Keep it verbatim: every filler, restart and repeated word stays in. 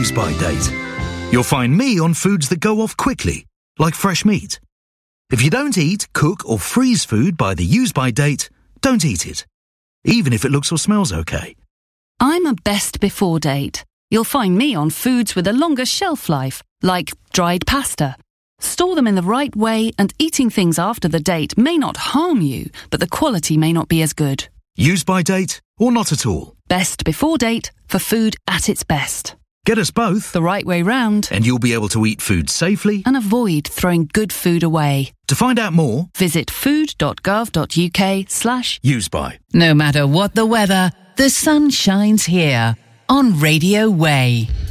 use-by date. You'll find me on foods that go off quickly, like fresh meat. If you don't eat, cook or freeze food by the use-by date, don't eat it, even if it looks or smells okay. I'm a best before date. You'll find me on foods with a longer shelf life, like dried pasta. Store them in the right way, and eating things after the date may not harm you, but the quality may not be as good. Use by date or not at all. Best before date for food at its best. Get us both The right way round, and you'll be able to eat food safely and avoid throwing good food away. To find out more, Visit food.gov.uk slash use by. No matter what the weather, the sun shines here on Radio Way.